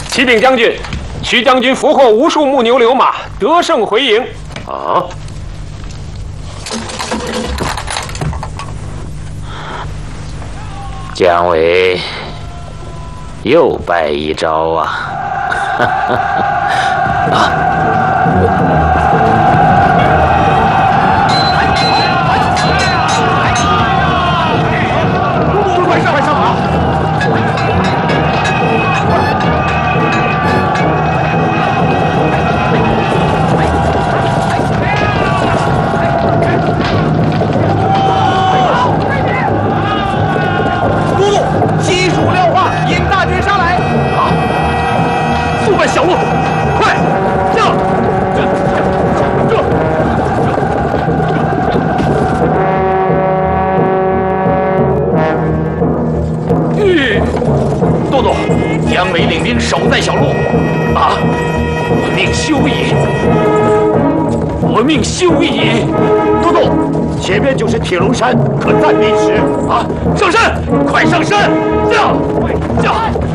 启禀将军，徐将军俘获无数木牛流马，得胜回营。 啊！姜维又败一招啊！ 快上马！都督，西蜀廖化引大军杀来！好，速奔小路，快！都督，姜维领兵守在小路。啊！我命休矣！我命休矣！都督，前面就是铁龙山，可暂避时。啊！上山！快上山！驾！